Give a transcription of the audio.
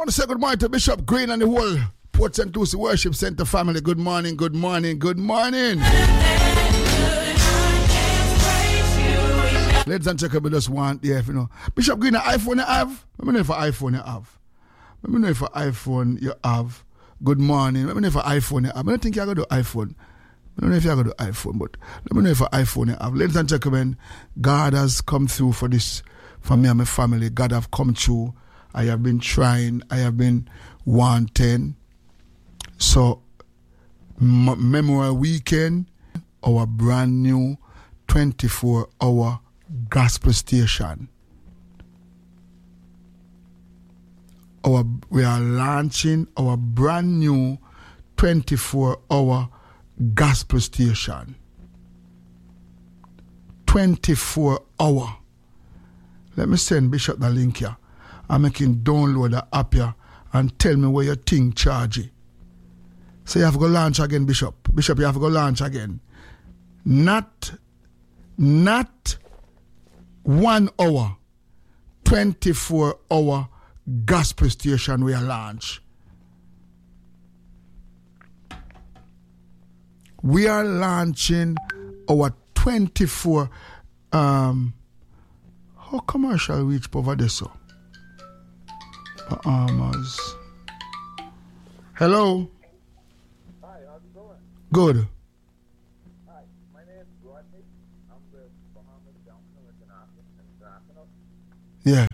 want to say good morning to Bishop Green and the whole Port St. Lucie Worship Center family. Good morning, good morning, good morning. Ladies and gentlemen, we just want, you know. Bishop Green, an iPhone you have? Let me know if an iPhone you have. Let me know if an iPhone you have. Good morning. Let me know if an iPhone you have. I don't think you're going to do iPhone. I don't know if you're going to do iPhone, but let me know if an iPhone you have. Ladies and gentlemen, God has come through for this, for me and my family. God have come through. I have been trying. I have been wanting. So, Memorial Weekend, our brand new 24-hour gospel station. We are launching our brand new 24-hour gospel station. 24-hour. Let me send Bishop the link here. I'm making download the app here and tell me where your thing charge it. So you have to go launch again, Bishop. Bishop, you have to go launch again. Not 1 hour, 24-hour gospel station we are launch. We are launching our 24 how commercial reach over there so? Bahamas. Hello. Hi, how's it going? Good. Hi, my name is Rodney. I'm with Bahamas Downtown International. Yeah.